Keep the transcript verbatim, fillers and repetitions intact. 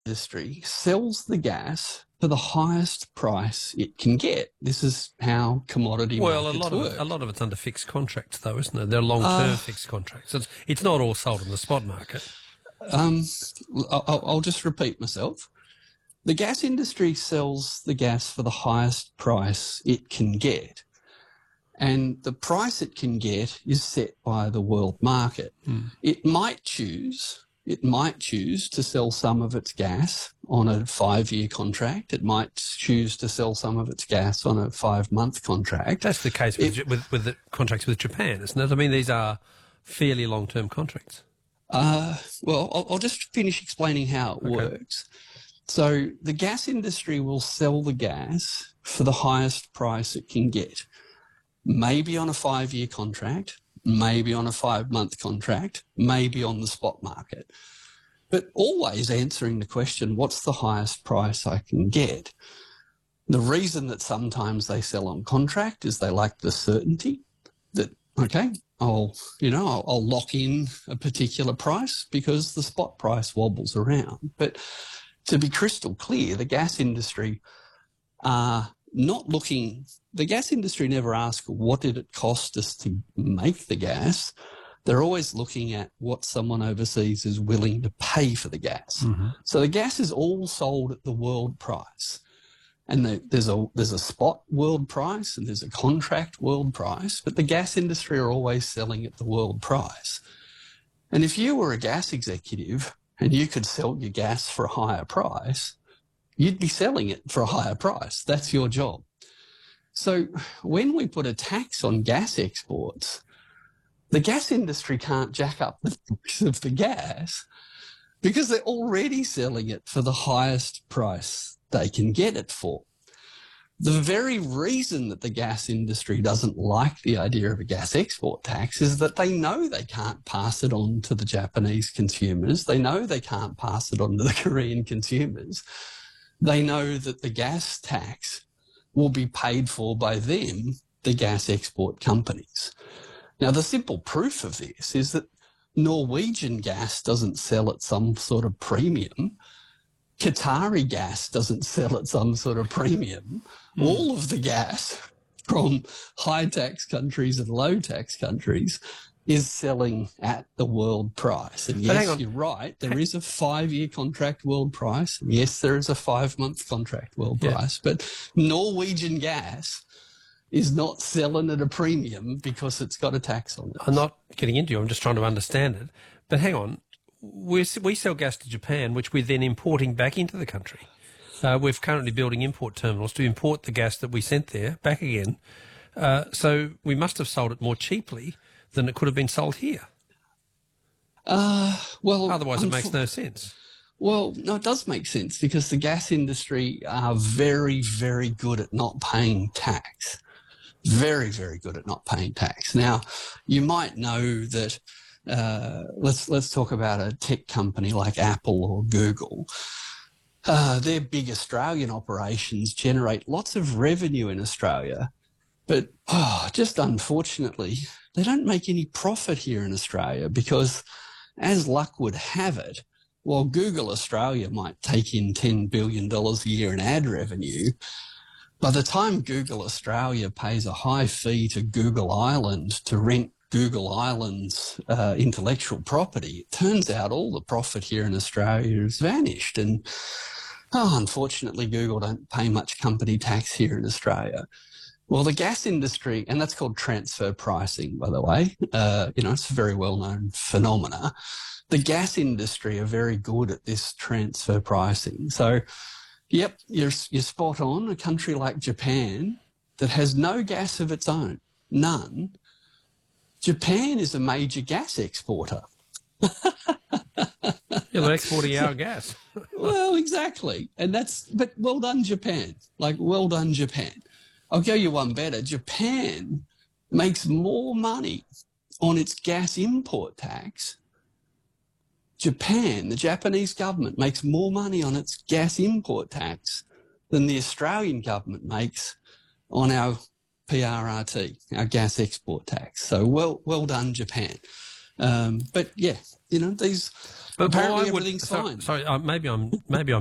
industry sells the gas for the highest price it can get. This is how commodity well, markets a lot work. of it, a lot of it's under fixed contracts, though, isn't it? They're long-term uh, fixed contracts. It's, it's not all sold in the spot market. Um, I'll, I'll just repeat myself. The gas industry sells the gas for the highest price it can get. And the price it can get is set by the world market. Mm. It might choose, it might choose to sell some of its gas on a five-year contract. It might choose to sell some of its gas on a five-month contract. That's the case with, it, with, with the contracts with Japan, isn't it? I mean, these are fairly long-term contracts. Uh, well, I'll, I'll just finish explaining how it okay. works. So the gas industry will sell the gas for the highest price it can get. Maybe on a five-year contract, maybe on a five-month contract, maybe on the spot market. But always answering the question, what's the highest price I can get? The reason that sometimes they sell on contract is they like the certainty that, okay, I'll, you know, I'll, I'll lock in a particular price because the spot price wobbles around. But to be crystal clear, the gas industry are not looking, the gas industry never asks what did it cost us to make the gas. They're always looking at what someone overseas is willing to pay for the gas. Mm-hmm. So the gas is all sold at the world price. And the, there's a there's a spot world price and there's a contract world price, but the gas industry are always selling at the world price. And if you were a gas executive and you could sell your gas for a higher price, you'd be selling it for a higher price. That's your job. So when we put a tax on gas exports, the gas industry can't jack up the price of the gas because they're already selling it for the highest price they can get it for. The very reason that the gas industry doesn't like the idea of a gas export tax is that they know they can't pass it on to the Japanese consumers. They know they can't pass it on to the Korean consumers. They know that the gas tax will be paid for by them, the gas export companies. Now, the simple proof of this is that Norwegian gas doesn't sell at some sort of premium. Qatari gas doesn't sell at some sort of premium. Mm. All of the gas from high tax countries and low tax countries is selling at the world price. And yes, you're right, there is a five-year contract world price. And yes, there is a five-month contract world yeah. price. But Norwegian gas is not selling at a premium because it's got a tax on it. I'm not getting into you, I'm just trying to understand it. But hang on, we we sell gas to Japan, which we're then importing back into the country. Uh, we're currently building import terminals to import the gas that we sent there back again. Uh, so we must have sold it more cheaply than it could have been sold here. Uh, well, Otherwise, it makes no sense. Well, no, it does make sense because the gas industry are very, very good at not paying tax. Very, very good at not paying tax. Now, you might know that, uh, let's, let's talk about a tech company like Apple or Google. Uh, their big Australian operations generate lots of revenue in Australia, but oh, just unfortunately, they don't make any profit here in Australia because, as luck would have it, while Google Australia might take in ten billion dollars a year in ad revenue, by the time Google Australia pays a high fee to Google Ireland to rent Google Ireland's uh, intellectual property, it turns out all the profit here in Australia has vanished. And oh, unfortunately, Google don't pay much company tax here in Australia. Well, the gas industry, and that's called transfer pricing, by the way, uh, you know, it's a very well-known phenomena. The gas industry are very good at this transfer pricing. So, yep, you're, you're spot on. A country like Japan that has no gas of its own, none, Japan is a major gas exporter. Yeah, they're exporting our gas. Well, exactly. And that's, but well done, Japan. Like, well done, Japan. I'll go you one better. Japan makes more money on its gas import tax. Japan, the Japanese government, makes more money on its gas import tax than the Australian government makes on our P R R T, our gas export tax. So well, well done, Japan. Um, but yeah, you know, these But apparently why would, everything's so, fine. Sorry, uh, maybe I'm maybe I'm